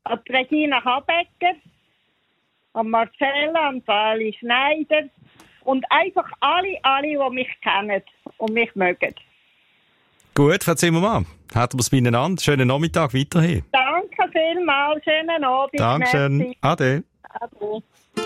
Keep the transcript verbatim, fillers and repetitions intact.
an die Regina Habecker, an Marcella, an Ali Schneider und einfach alle, alle, die mich kennen und mich mögen. Gut, Frau Zimmermann, hätten wir es beieinander. Schönen Nachmittag weiterhin. Danke vielmals, schönen Abend. Dankeschön. Merci. Ade. Ade.